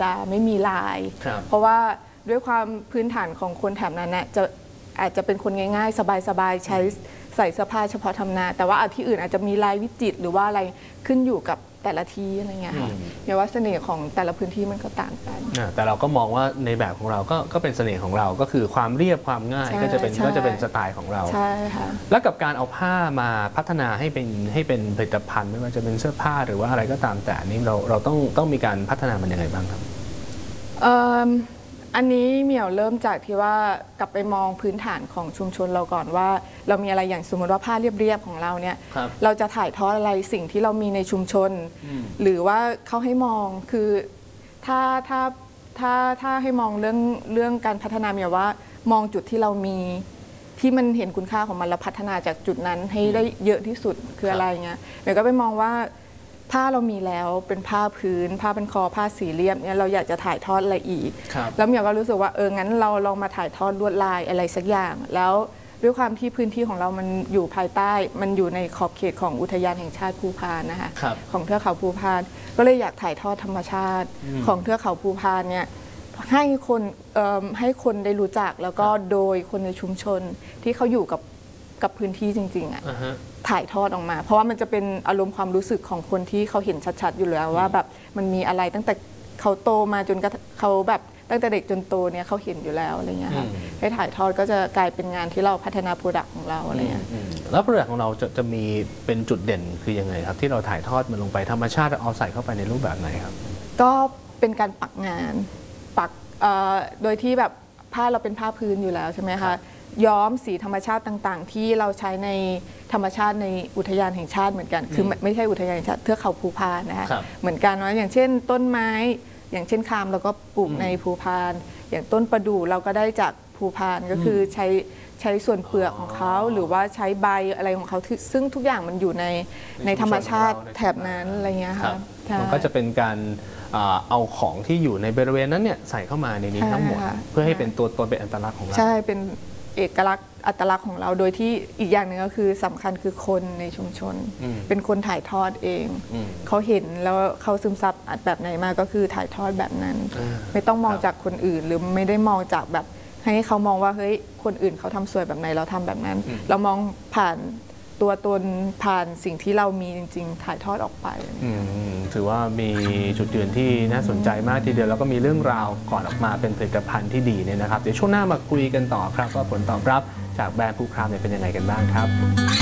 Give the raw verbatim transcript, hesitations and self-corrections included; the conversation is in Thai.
ดาไม่มีลายเพราะว่าด้วยความพื้นฐานของคนแถบนั้นเนี่ยจะอาจจะเป็นคนง่ายๆสบายๆใช้ใส่เสื้อผ้าเฉพาะทำนาแต่ว่าที่อื่นอาจจะมีลายวิจิตรหรือว่าอะไรขึ้นอยู่กับแต่ละที่อะไรเงี้ยค่ะเดี๋ยวว่าเสน่ห์ของแต่ละพื้นที่มันก็ต่างกันแต่เราก็มองว่าในแบบของเราก็ก็เป็นเสน่ห์ของเราก็คือความเรียบความง่ายก็จะเป็นก็จะเป็นสไตล์ของเราใช่ค่ะแล้วกับการเอาผ้ามาพัฒนาให้เป็นให้เป็นผลิตภัณฑ์ไม่ว่าจะเป็นเสื้อผ้าหรือว่าอะไรก็ตามแต่นี้เราเราต้องต้องมีการพัฒนามันยังไงบ้างครับอันนี้เหมียวเริ่มจากที่ว่ากลับไปมองพื้นฐานของชุมชนเราก่อนว่าเรามีอะไรอย่างสมมติว่าผ้าเรียบๆของเราเนี่ยเราจะถ่ายทอดอะไรสิ่งที่เรามีในชุมชนหรือว่าเขาให้มองคือถ้าถ้าถ้าถ้าให้มองเรื่องเรื่องการพัฒนาเหมียวว่ามองจุดที่เรามีที่มันเห็นคุณค่าของมันแล้วพัฒนาจากจุดนั้นให้ได้เยอะที่สุดคืออะไรเงี้ยเหมียวก็ไปมองว่าผ้าเรามีแล้วเป็นผ้าพื้นผ้าเป็นคอผ้าสีเรียบเนี่ยเราอยากจะถ่ายทอดอะไรอีกแล้วเหมียวก็รู้สึกว่าเอองั้นเราลองมาถ่ายทอดลวดลายอะไรสักอย่างแล้วด้วยความที่พื้นที่ของเรามันอยู่ภายใต้มันอยู่ในขอบเขตของอุทยานแห่งชาติภูพานนะคะของเทือกเขาภูพานก็เลยอยากถ่ายทอดธรรมชาติของเทือกเขาภูพานเนี่ยให้คนให้คนได้รู้จักแล้วก็โดยคนในชุมชนที่เขาอยู่กับกับพื้นที่จริงๆอ่ะถ่ายทอดออกมาเพราะว่ามันจะเป็นอารมณ์ความรู้สึกของคนที่เขาเห็นชัดๆอยู่แล้วว่าแบบมันมีอะไรตั้งแต่เขาโตมาจนเขาแบบตั้งแต่เด็กจนโตเนี่ยเขาเห็นอยู่แล้วอะไรเงี้ยค่ะให้ถ่ายทอดก็จะกลายเป็นงานที่เราพัฒนาโปรดักต์ของเราอะไรเงี้ยแล้วโปรดักต์ของเราจะจะมีเป็นจุดเด่นคือยังไงครับที่เราถ่ายทอดมันลงไปธรรมชาติเอาใส่เข้าไปในรูปแบบไหนครับก็เป็นการปักงานปักโดยที่แบบผ้าเราเป็นผ้าพื้นอยู่แล้วใช่ไหมคะย้อมสีธรรมชาติต่างๆที่เราใช้ในธรรมชาติในอุทยานแห่งชาติเหมือนกันคือไม่ใช่อุทยานแห่งชาติเทือกเขาภูพานนะคะเหมือนกันว่าอย่างเช่นต้นไม้อย่างเช่นคามเราก็ปลูกในภูพานอย่างต้นประดู่เราก็ได้จากภูพานก็คือใช้ใช้ส่วนเปลือกของเขาหรือว่าใช้ใบอะไรของเขาซึ่งทุกอย่างมันอยู่ในในธรรมชาติแถบนั้นอะไรเงี้ยค่ะมันก็จะเป็นการเอาของที่อยู่ในบริเวณนั้นเนี่ยใส่เข้ามาในนี้ทั้งหมดเพื่อให้เป็นตัวตนเป็นอัตลักษณ์ของเราใช่เป็นเอกลักษณ์อัตลักษณ์ของเราโดยที่อีกอย่างหนึ่งก็คือสำคัญคือคนในชุมชนเป็นคนถ่ายทอดเองเขาเห็นแล้วเขาซึมซับอัดแบบไหนมาก็คือถ่ายทอดแบบนั้นไม่ต้องมองจากคนอื่นหรือไม่ได้มองจากแบบให้เขามองว่าเฮ้ยคนอื่นเขาทำสวยแบบไหนเราทำแบบนั้นเรามองผ่านตัวตนผ่านสิ่งที่เรามีจริงๆถ่ายทอดออกไปถือว่ามีจุดยืนที่น่าสนใจมากทีเดียวแล้วก็มีเรื่องราวก่อนออกมาเป็นผลิตภัณฑ์ที่ดีเนี่ยนะครับเดี๋ยวช่วงหน้ามาคุยกันต่อครับว่าผลตอบรับจากแบรนด์ภูครามเป็นยังไงกันบ้างครับ